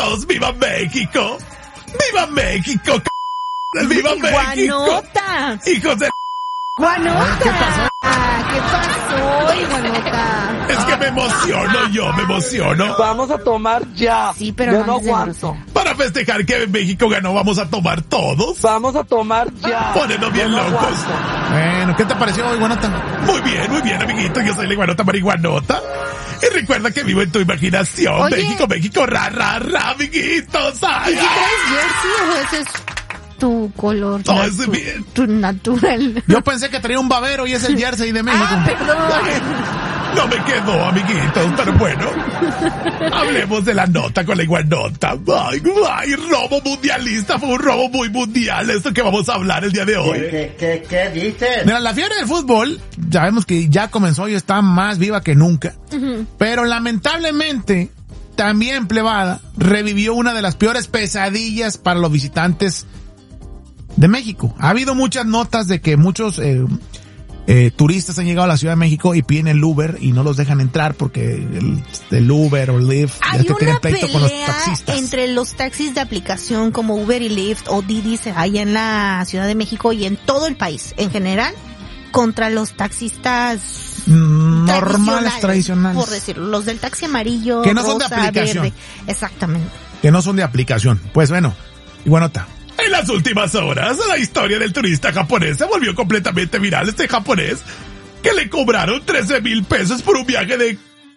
¡Viva México! ¡Viva México! ¡Viva México! ¡Guanota! ¡Hijos de... ¡Guanota! ¿Qué pasó? ¿Qué pasó, Guanota? Es que me emociono. Vamos a tomar ya. Sí, pero yo no antes de aguanto. Para festejar que México ganó, vamos a tomar todos. Vamos a tomar ya. Ponernos bien Yo no locos. aguanto. Bueno, ¿qué te pareció hoy, Guanota? Muy bien, amiguito. Yo soy la Iguanota Marihuanota. Y recuerda que vivo en tu imaginación. Oye. México, ra, amiguitos. Ay, ¿Y si traes jersey o ese es tu color Todo es bien. tu natural? Yo pensé que traía un babero y es el jersey de México. Perdón. No me quedó, amiguitos, pero bueno. Hablemos de la nota con la Iguanota. Ay, robo mundialista. Fue un robo muy mundial. Esto que vamos a hablar el día de hoy. ¿Qué dices? Mira, la fiebre del fútbol, ya vemos que ya comenzó y está más viva que nunca. Pero lamentablemente, también plebada, revivió una de las peores pesadillas para los visitantes de México. Ha habido muchas notas de que muchos turistas han llegado a la Ciudad de México y piden el Uber y no los dejan entrar porque el Uber o Lyft Hay que tienen una pleito con los pelea taxistas. entre los taxis de aplicación como Uber y Lyft o Didi allá en la Ciudad de México y en todo el país en general contra los taxistas normales, tradicionales. por decirlo, los del taxi amarillo, Que no son de rosa, aplicación. verde. Exactamente. Que no son de aplicación. Pues bueno, Iguanota. En las últimas horas, la historia del turista japonés se volvió completamente viral. Este japonés que le cobraron 13,000 pesos por un viaje de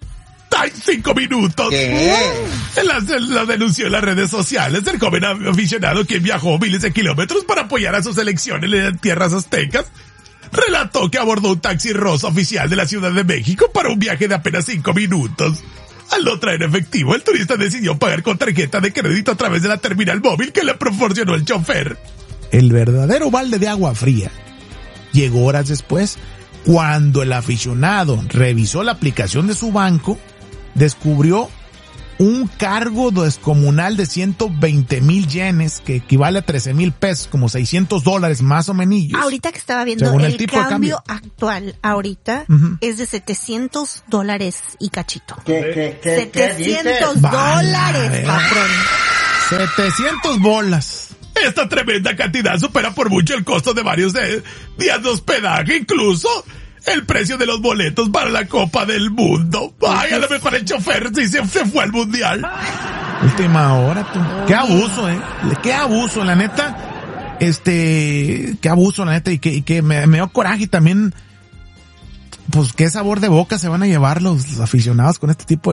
5 minutos. ¿Qué? Lo denunció en las redes sociales el joven aficionado quien viajó miles de kilómetros para apoyar a su selección en tierras aztecas. Relató que abordó un taxi rosa oficial de la Ciudad de México para un viaje de apenas 5 minutos. Al no traer efectivo, el turista decidió pagar con tarjeta de crédito a través de la terminal móvil que le proporcionó el chofer. El verdadero balde de agua fría llegó horas después, cuando el aficionado revisó la aplicación de su banco, descubrió un cargo descomunal de 120,000 yenes, que equivale a 13,000 pesos, como $600 más o menos. Ahorita que estaba viendo Según el el tipo de cambio cambio. actual, ahorita es de $700 y cachito. ¿Qué dices? $700, patrón. 700 bolas. Esta tremenda cantidad supera por mucho el costo de varios días de hospedaje, incluso el precio de los boletos para la Copa del Mundo. Ay, a lo mejor el chofer sí se fue al mundial. Última hora, tú. Qué abuso, qué abuso, la neta. Qué abuso, la neta, y que me dio coraje y también, pues, qué sabor de boca se van a llevar los aficionados con este tipo